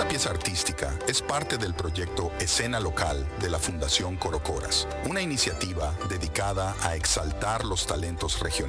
pieza artística es parte del proyecto Escena Local de la Fundación Corocoras, una iniciativa dedicada a exaltar los talentos regionales